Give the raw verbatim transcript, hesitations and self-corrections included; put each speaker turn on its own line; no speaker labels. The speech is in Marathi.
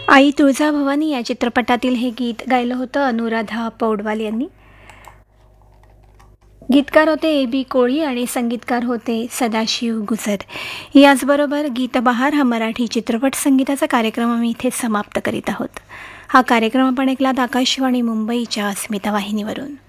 आई तुळजाभवानी या चित्रपटातील हे गीत गायलं होतं अनुराधा पौडवाल यांनी. गीतकार होते ए बी कोळी आणि संगीतकार होते सदाशिव गुजर. याचबरोबर गीतबहार हा मराठी चित्रपट संगीताचा कार्यक्रम आम्ही इथेच समाप्त करीत आहोत. हा कार्यक्रम आपण ऐकलात आकाशवाणी मुंबईच्या अस्मिता वाहिनीवरून.